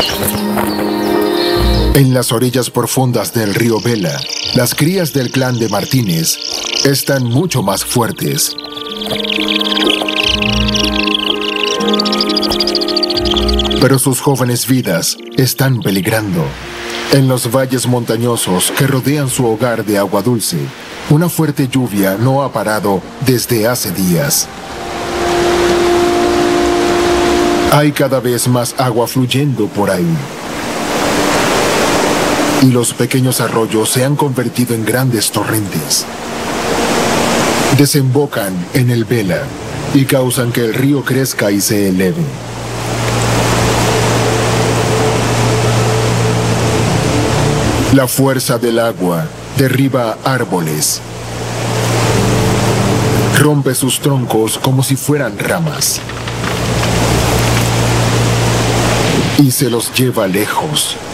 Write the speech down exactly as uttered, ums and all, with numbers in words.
En las orillas profundas del río Vela, las crías del clan de Martínez están mucho más fuertes. Pero sus jóvenes vidas están peligrando. En los valles montañosos que rodean su hogar de agua dulce, una fuerte lluvia no ha parado desde hace días. Hay cada vez más agua fluyendo por ahí. Y los pequeños arroyos se han convertido en grandes torrentes. Desembocan en el Vela y causan que el río crezca y se eleve. La fuerza del agua derriba árboles. Rompe sus troncos como si fueran ramas. Y se los lleva lejos.